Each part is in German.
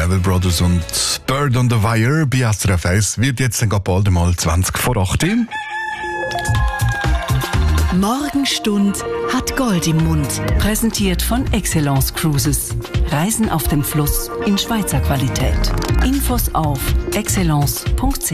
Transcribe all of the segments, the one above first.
Level Brothers und Bird on the Wire bei SRF 1 wird jetzt dann bald mal 20 vor 8. Morgenstund hat Gold im Mund. Präsentiert von Excellence Cruises. Reisen auf dem Fluss in Schweizer Qualität. Infos auf excellence.ch.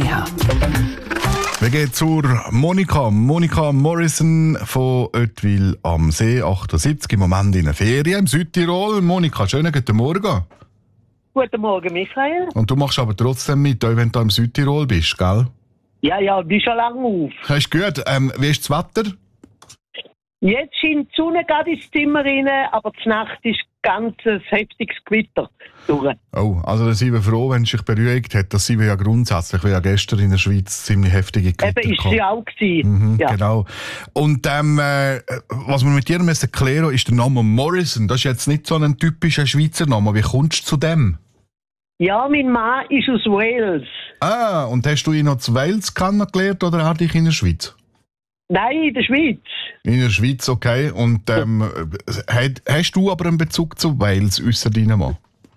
Wir gehen zur Monika Morrison von Oetwil am See, 78, im Moment in der Ferien im Südtirol. Monika, schönen guten Morgen. Guten Morgen, Michael. Und du machst aber trotzdem mit, auch wenn du im Südtirol bist, gell? Ja, bin schon lange auf. Das ist gut. Wie ist das Wetter? Jetzt scheint die Sonne gerade ins Zimmer rein, aber die Nacht ist ganz ein heftiges Gewitter durch. Oh, also da sind wir froh, wenn es sich beruhigt hat. Das sind wir ja grundsätzlich, weil ja gestern in der Schweiz ziemlich heftige Gewitter Eben, ist sie auch gewesen. Ja. Genau. Und was wir mit dir müssen klären, ist der Name Morrison. Das ist jetzt nicht so ein typischer Schweizer Name. Wie kommst du zu dem? Ja, mein Mann ist aus Wales. Ah, und hast du ihn noch zu Wales kennengelernt oder auch dich in der Schweiz? Nein, in der Schweiz. In der Schweiz, okay. Und hast du aber einen Bezug zu Wales, ausser deinem Mann?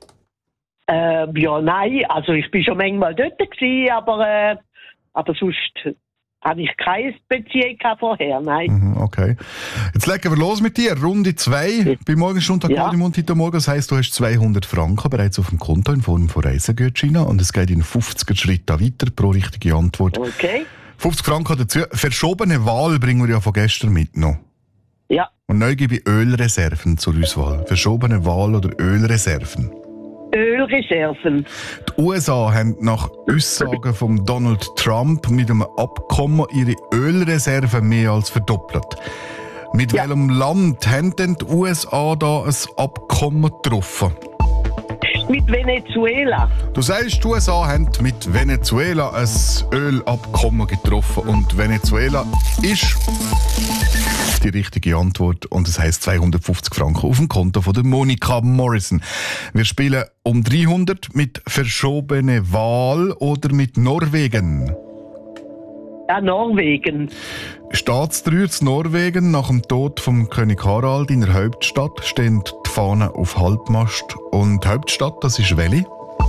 Ja, nein. Also ich bin schon manchmal dort gewesen, aber sonst habe ich keine Beziehung vorher, nein. Okay. Jetzt legen wir los mit dir. Runde 2 bei Morgenstund Gold im Mund heute Morgen. Das heisst, du hast 200 Franken bereits auf dem Konto in Form von Reisegutscheinen und es geht in 50 Schritten weiter pro richtige Antwort. Okay. 50 Franken dazu. Verschobene Wahl bringen wir ja von gestern mit noch. Ja. Und neu gebe ich Ölreserven zur Auswahl. Verschobene Wahl oder Ölreserven? Ölreserven. Die USA haben nach Aussagen von Donald Trump mit einem Abkommen ihre Ölreserven mehr als verdoppelt. Mit welchem Land haben denn die USA da ein Abkommen getroffen? Mit Venezuela. Du sagst, die USA haben mit Venezuela ein Ölabkommen getroffen und Venezuela ist die richtige Antwort und das heisst 250 Franken auf dem Konto von der Monika Morrison. Wir spielen um 300 mit verschobene Wahl oder mit Norwegen. Ja, Norwegen. Staatstrauer zu Norwegen nach dem Tod von König Harald in der Hauptstadt stehen die Fahnen auf Halbmast. Und die Hauptstadt, das ist welche?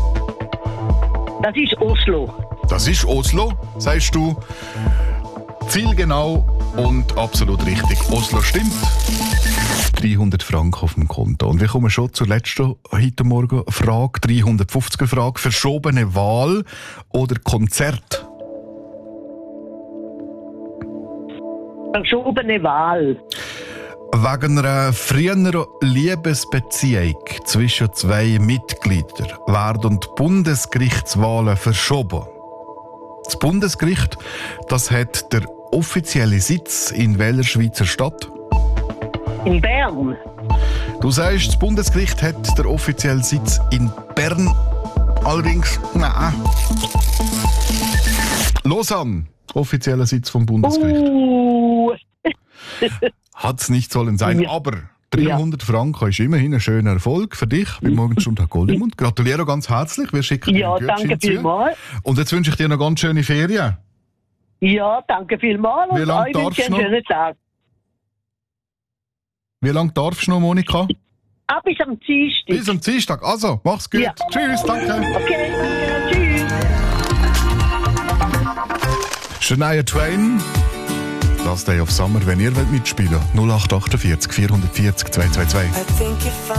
Das ist Oslo. Das ist Oslo, sagst du. Zielgenau und absolut richtig. Oslo stimmt. 300 Franken auf dem Konto. Und wir kommen schon zur letzten heute Morgen Frage, 350er Frage. Verschobene Wahl oder Konzert? Verschobene Wahl. Wegen einer früheren Liebesbeziehung zwischen zwei Mitgliedern werden die Bundesgerichtswahlen verschoben. Das Bundesgericht, das hat der offizielle Sitz in welcher Schweizer Stadt? In Bern. Du sagst, das Bundesgericht hat der offizielle Sitz in Bern. Allerdings, nein. Lausanne, offizieller Sitz vom Bundesgericht. Hat es nicht sollen sein, aber 300 Franken ist immerhin ein schöner Erfolg für dich bei Morgenstund Gold im Mund. Gratuliere ganz herzlich, wir schicken dir einen Gutschein danke vielmals. Und jetzt wünsche ich dir noch ganz schöne Ferien. Ja, danke vielmals und euch wünsche ich einen schönen Tag. Wie lange darfst du noch, Monika? Bis am Dienstag. Bis am Dienstag. Also, mach's gut. Ja. Tschüss, danke. Okay, tschüss. Shania Twain. Last Day of Summer, wenn ihr mitspielen wollt. 0848 440 222.